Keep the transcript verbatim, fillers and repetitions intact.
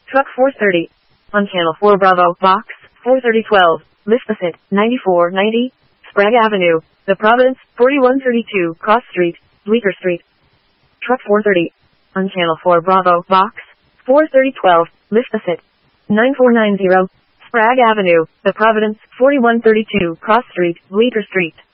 Truck four thirty. On Channel four Bravo, Box, four thirty twelve, Lispasset, ninety-four ninety, Sprague Avenue, The Providence, forty-one thirty-two, Cross Street, Bleecker Street. Truck four thirty. On Channel four Bravo, Box, four thirty twelve, Lispasset, ninety-four ninety, Sprague Avenue, The Providence, forty-one thirty-two, Cross Street, Bleecker Street.